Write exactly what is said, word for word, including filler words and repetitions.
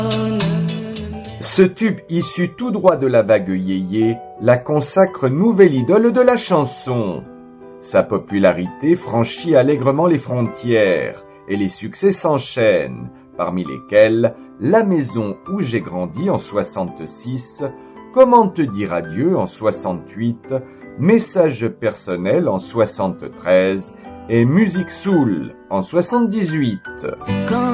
Ce tube issu tout droit de la vague yéyé la consacre nouvelle idole de la chanson. Sa popularité franchit allègrement les frontières et les succès s'enchaînent, parmi lesquels La maison où j'ai grandi en soixante-six, Comment te dire adieu en soixante-huit, Message personnel en soixante-treize et Musique soul en soixante-dix-huit. Quand